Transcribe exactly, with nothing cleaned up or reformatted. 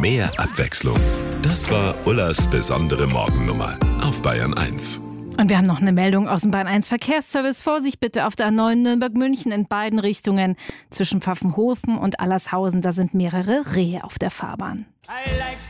mehr Abwechslung. Das war Ullas besondere Morgennummer auf Bayern eins. Und wir haben noch eine Meldung aus dem Bayern eins Verkehrsservice. Vorsicht bitte auf der A neun Nürnberg-München in beiden Richtungen. Zwischen Pfaffenhofen und Allershausen, da sind mehrere Rehe auf der Fahrbahn. I like